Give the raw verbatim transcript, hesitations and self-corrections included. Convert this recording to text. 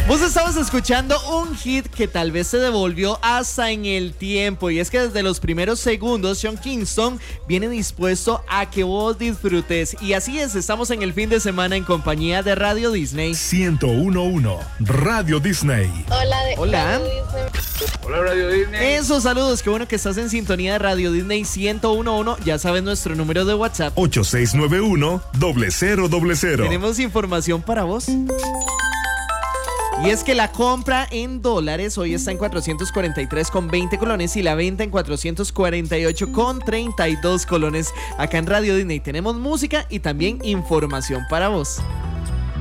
Vos estabas escuchando un hit que tal vez se devolvió hasta en el tiempo, y es que desde los primeros segundos Sean Kingston viene dispuesto a que vos disfrutes, y así es, estamos en el fin de semana en compañía de Radio Disney. ciento uno punto uno Radio Disney. Hola, de Hola. Radio Disney. Hola Radio Disney. Esos saludos, qué bueno que estás en sintonía de Radio Disney ciento uno punto uno. Ya sabes nuestro número de WhatsApp. ocho seis nueve uno, cero cero cero cero. Tenemos información para vos. Y es que la compra en dólares hoy está en cuatrocientos cuarenta y tres con veinte colones y la venta en cuatrocientos cuarenta y ocho con treinta y dos colones. Acá en Radio Disney tenemos música y también información para vos.